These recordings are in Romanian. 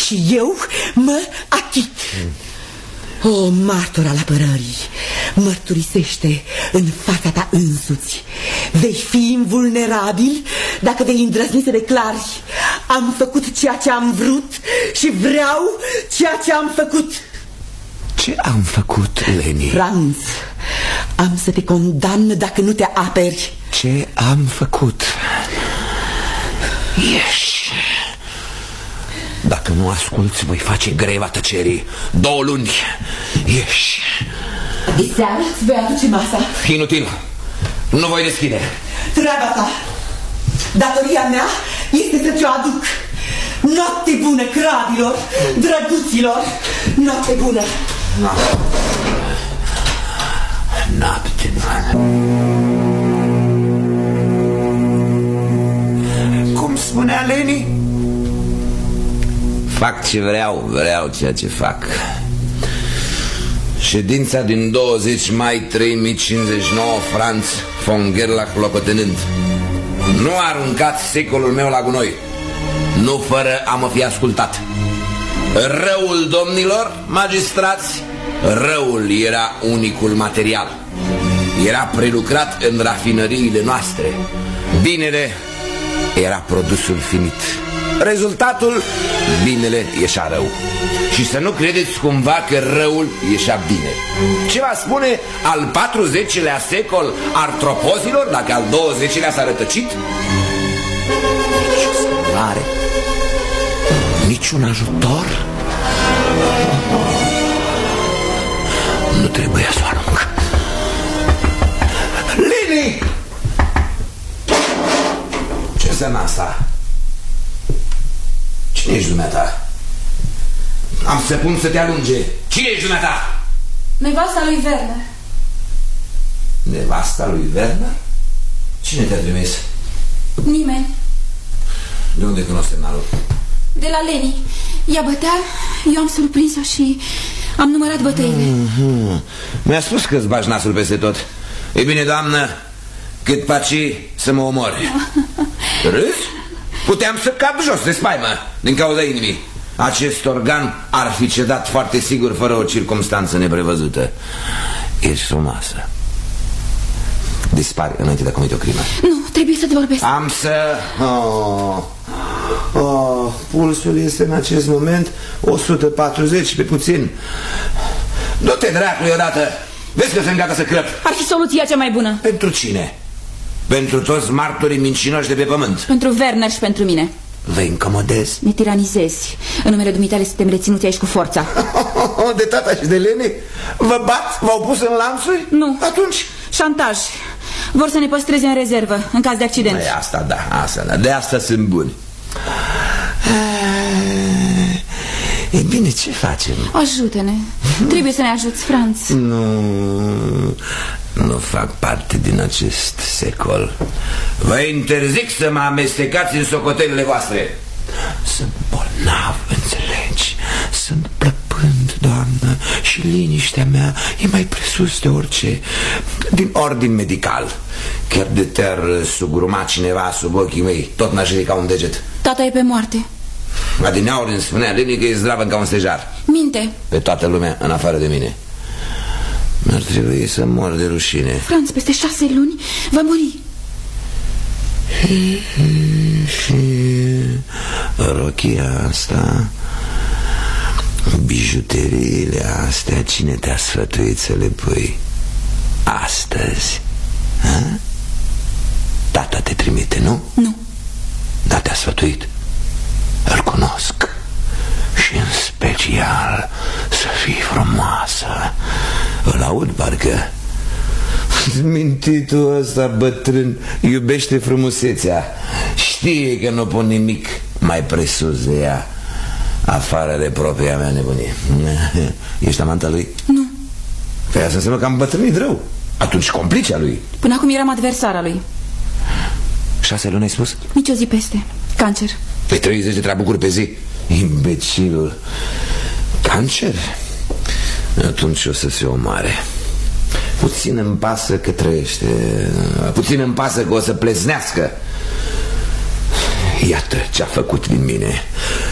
și eu mă achit. O, martor al apărării, mărturisește în fața ta însuți. Vei fi invulnerabil dacă vei îndrăzni să declari: am făcut ceea ce am vrut și vreau ceea ce am făcut. Ce am făcut, Leni? Franz, am să te condamn dacă nu te aperi. Ce am făcut? Ieși. Dacă nu asculți, voi face greva tăcerii 2 luni. Ieși. Diseară îți voi aduce masa. Inutil. Nu voi deschide. Treaba ta. Datoria mea este să ți-o aduc. Noapte bună, crabilor, drăguților. Noapte bună. Noapte bună. Cum spunea Leni? Fac ce vreau ceea ce fac. Ședința din 20 mai 3059, Franz von Gerlach locotenând. Nu aruncați secolul meu la gunoi, nu fără a mă fi ascultat. Răul, domnilor magistrați, răul era unicul material. Era prelucrat în rafinăriile noastre. Binele era produsul finit. Rezultatul, binele ieșea rău. Și să nu credeți cumva că răul ieșea bine. Ce va spune al 40-lea secol artropozilor dacă al 20-lea s-a rătăcit? Nici o salvare, niciun ajutor. Nu trebuie să o arunc. Lini! Ce înseamnă asta? Cine ești dumneata? Am să pun să te alunge. Cine ești dumneata? Nevasta lui Werner. Nevasta lui Werner? Cine te-a trimis? Nimeni. De unde cunosc semnalul? De la Leni. Ea bătea, eu am surprins-o și am numărat bătăile. Mi-a spus că îți bagi nasul peste tot. E bine, doamnă, cât faci să mă omori. Râzi? Puteam să cad jos de spaimă din cauza inimii. Acest organ ar fi cedat foarte sigur fără o circumstanță neprevăzută. Ești frumoasă. Dispari înainte de a comite o crimă. Nu, trebuie să te vorbesc. Am să... pulsul este în acest moment 140 pe puțin. Du-te dracului odată. Vezi că sunt gata să crăp. Ar fi soluția cea mai bună. Pentru cine? Pentru toți martorii mincinoși de pe pământ. Pentru Werner și pentru mine. Vă incomodezi? Ne tiranizezi. În numele dumitale suntem reținuți aici cu forța. De tata și de Leni? Vă bat? V-au pus în lanțuri? Nu. Atunci? Șantaj. Vor să ne păstreze în rezervă în caz de accident. Asta da, de asta sunt buni. E bine, ce facem? Ajută-ne. Trebuie să ne ajuți, Franz. Nu fac parte din acest secol. Vă interzic să mă amestecați în socotelile voastre. Sunt bolnav, înțelegi? Sunt plăpând, doamnă, și liniștea mea e mai presus de orice. Din ordin medical. Chiar de te-ar sugruma cineva sub ochii mei, tot n-aș ridica un deget. Tata e pe moarte. Adineauri îmi spunea Leni că e zdravă ca un stejar. Minte. Pe toată lumea, în afară de mine. Mi-ar trebui să mor de rușine. Franz, peste 6 luni va muri. Și rochia asta, bijuteriile astea, cine te-a sfătuit să le pui astăzi? Ha? Tata te trimite, nu? Nu. Da, te-a sfătuit. Îl cunosc. Și în special să fii frumoasă. Îl aud parcă. Mintitul ăsta bătrân iubește frumusețea. Știe că nu pun nimic mai presus de ea, afară de propria mea nebunie. Ești amanta lui? Nu. Păi asta înseamnă că am bătrânit rău. Atunci complicea lui. Până acum eram adversara lui. 6 luni ai spus? Nici o zi peste. Cancer. Pe 30 de trabucuri pe zi. Imbecilul. Cancer? Atunci o să se omoare. Puțin îmi pasă că trăiește. Puțin îmi pasă că o să pleznească. Iată ce-a făcut din mine.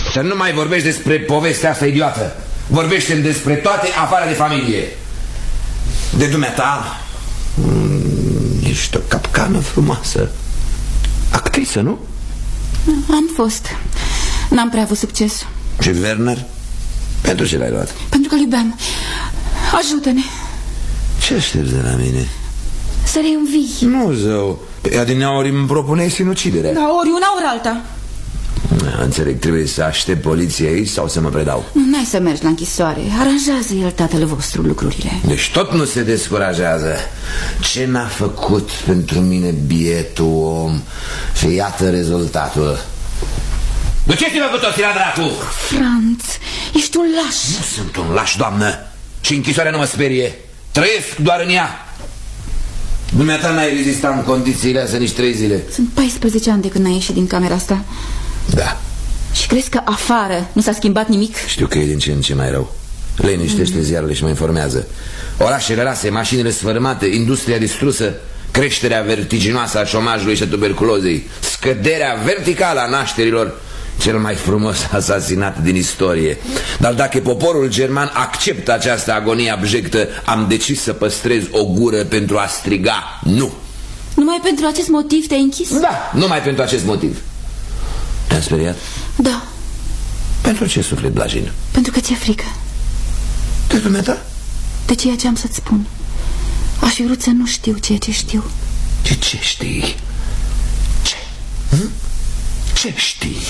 Să nu mai vorbești despre povestea asta idiotă. Vorbește-mi despre toate afară de familie. De dumneata, ești o capcană frumoasă. Actriță, nu? Am fost. N-am prea avut succes. Și Werner? Pentru ce l-ai luat? Pentru că-l iubeam. Ajută-ne. Ce aștepți de la mine? Să reînvii. Nu, zău. Adineauri îmi propuneai sinuciderea. Da, ori una, ori alta. Înțeleg, trebuie să aștept poliția aici sau să mă predau? N-ai să mergi la închisoare. Aranjează el, tatăl vostru, lucrurile. Deci tot nu se descurajează. Ce n-a făcut pentru mine bietul om? Și iată rezultatul. Duceți-vă cu toții la dracu! Franț, ești un laș. Nu sunt un laș, doamnă. Și închisoarea nu mă sperie. Trăiesc doar în ea. Dumneata n-ai rezistat în condițiile astea nici 3 zile. Sunt 14 ani de când ai ieșit din camera asta. Da. Și crezi că afară nu s-a schimbat nimic? Știu că e din ce în ce mai rău. Liniștește ziarele și mă informează. Orașele rase, mașinile sfărâmate, industria distrusă, creșterea vertiginoasă a șomajului și a tuberculozei, scăderea verticală a nașterilor, cel mai frumos asasinat din istorie. Dar dacă poporul german acceptă această agonie abjectă, am decis să păstrez o gură pentru a striga nu. Numai pentru acest motiv te-ai închis? Da, numai pentru acest motiv. Te-am speriat? Da. Pentru ce suflet blajin? Pentru că ți-e frică. De dumneata? De ceea ce am să-ți spun. Aș fi vrut să nu știu ceea ce știu. Ce știi? Ce? Ce știi?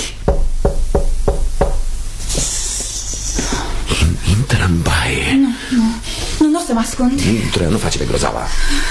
Intră în baie. Nu o să mă ascund. Intră, nu face pe grozava.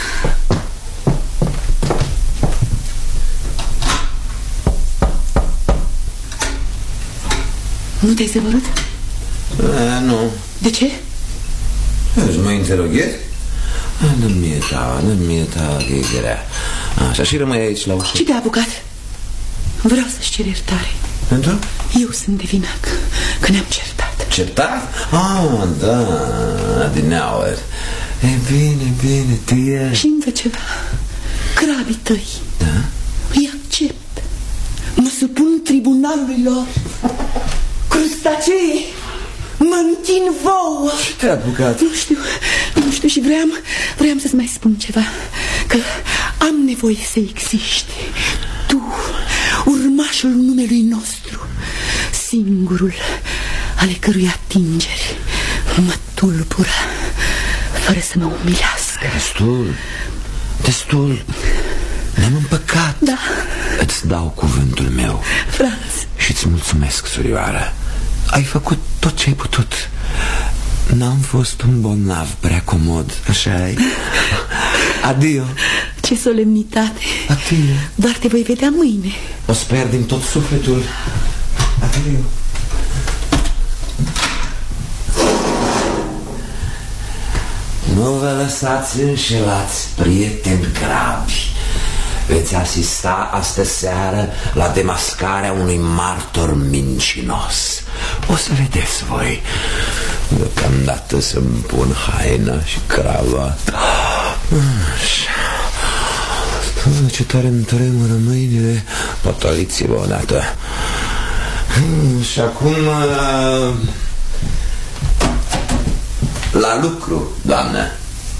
Nu te-ai zăvorât? Nu. De ce? Îți mă interoghez? Nu-mi e ta, că e grea. Așa, și rămâi aici la ușă. Ce te-a apucat? Vreau să-ți cer iertare. Pentru? Eu sunt de vină că ne-am certat. Certat? Da, adineauri. E bine, tie. Și încă ceva. Crabii tăi. Da? Îi accept. Mă supun tribunalului lor. Crustacee, mă închin vouă. Ce te-a apucat? Nu știu și vreau să-ți mai spun ceva. Că am nevoie să existi. Tu, urmașul numelui nostru, singurul ale cărui atingeri mă tulbură fără să mă umilească. Destul. Ne-am împăcat. Da. Îți dau cuvântul meu, Franț, și îți mulțumesc, surioară. Ai făcut tot ce ai putut. N-am fost un bolnav prea comod, așa-i? Adio. ce solemnitate. Adio. Doar te voi vedea mâine. O sper din tot sufletul. Adio. Nu vă lăsați înșelați, prieteni gravi. Veți asista astă seară la demascarea unui martor mincinos. O să vedeți voi. Deocamdată să-mi pun haina și cravata. Așa. Ce tare îmi tremură mâinile. Potoliți-vă odată. Și acum la lucru, doamnă.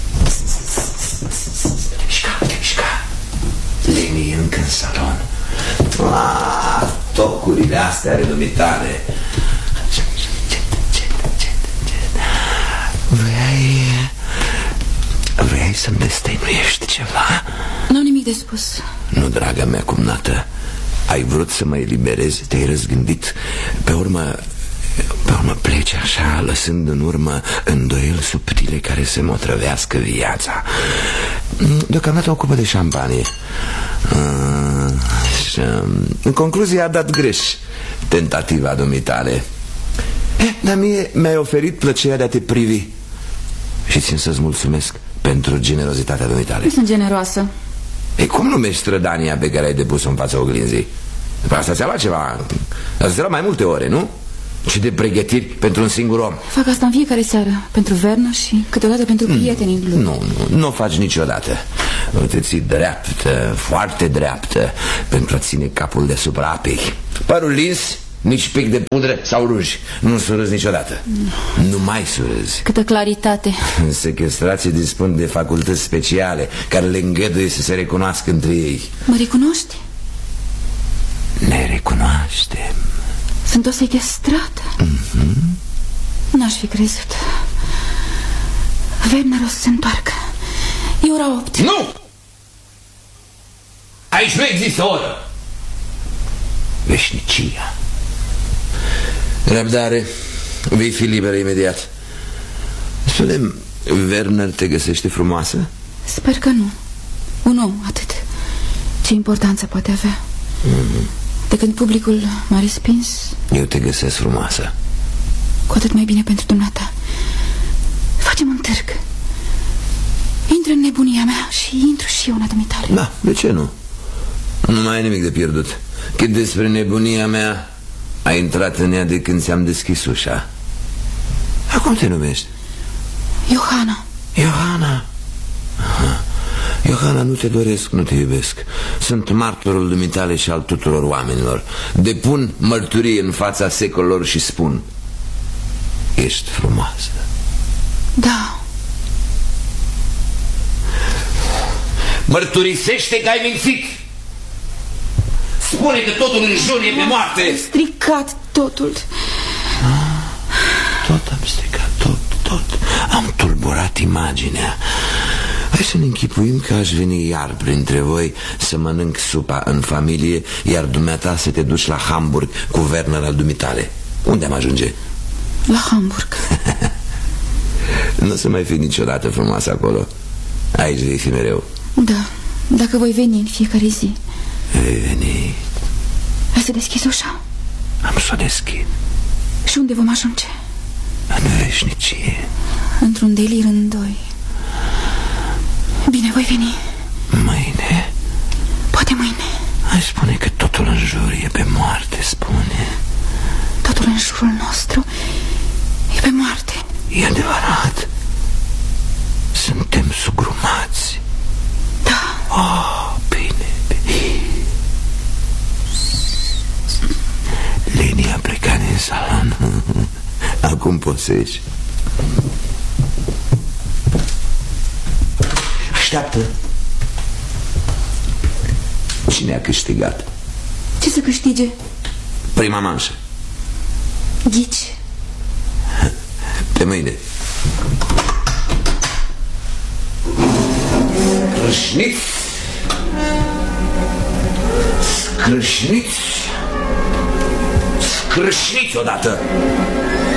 Mișca. Leni încă în salon. Tocurile astea ale dumitale. Vrei să-mi destăinuiești ceva? Nu-am nimic de spus. Nu, draga mea cumnată. Ai vrut să mă eliberezi, te-ai răzgândit. Pe urmă pleci așa, lăsând în urmă îndoieli subtile care să mă otrăvească viața. Deocamdată o cupă de șampanie. În concluzie a dat greș tentativa dumitale. Dar mie mi-ai oferit plăcerea de a te privi. Și țin să-ți mulțumesc pentru generozitatea dumitale. Nu sunt generoasă. Ei, cum numești strădania pe care ai depus-o în fața oglinzii? După asta ți-a luat ceva. Ați luat mai multe ore, nu? Și de pregătiri pentru un singur om. Fac asta în fiecare seară. Pentru Werner și câteodată pentru prietenii lui. Nu o faci niciodată. Te ții dreaptă, foarte dreaptă, pentru a ține capul deasupra apei. Părul lins nici pic de pudră sau ruj. Nu surâzi niciodată. Nu mai surâzi. Câtă claritate. Sechestrații dispun de facultăți speciale care le îngăduie să se recunoască între ei. Mă recunoști? Ne recunoaștem. Sunt o sechestrată. N-aș fi crezut. Werner o să se întoarcă. E ora 8. Nu! Aici nu există oră. Veșnicia. Răbdare. Vei fi liberă imediat. Spune-mi, Werner te găsește frumoasă? Sper că nu. Un om, atât. Ce importanță poate avea? De când publicul m-a respins, eu te găsesc frumoasă. cu atât mai bine pentru dumneata. Facem un târg. Intră în nebunia mea și intru și eu în adumitale. Da, de ce nu? Nu mai ai nimic de pierdut. Cât despre nebunia mea, ai intrat în ea de când ți-am deschis ușa. Acum te numești? Johanna. Johanna. Johanna, nu te doresc, nu te iubesc. Sunt martorul dumitale și al tuturor oamenilor. Depun mărturie în fața secolelor și spun: ești frumoasă. Da. Mărturisește că ai mințit. Spune că totul în jur e pe moarte. Am stricat totul. Tot am stricat, tot. Am tulburat imaginea. Hai să ne închipuim că aș veni iar printre voi să mănânc supa în familie, iar dumneata să te duci la Hamburg cu Werner al dumitale. Unde am ajunge? La Hamburg. Nu o să mai fi niciodată frumoasă acolo. Aici vei fi mereu. Da, dacă voi veni în fiecare zi. Vei veni. Hai să deschizi ușa. Am să o deschid. Și unde vom ajunge? În veșnicie. Într-un delir în doi. Bine, voi veni. Mâine? Poate mâine. Hai, spune că totul în jur e pe moarte, spune. Totul în jurul nostru e pe moarte. E adevărat. Suntem sugrumați. Da. Oh, bine. Leni a plecat din salon. Acum poți să ieși. Așteaptă. Cine a câștigat? Ce să câștige? Prima manșă. Ghici. Pe mâine. Scrâșniți. Scrâșniți. Scrâșniți odată.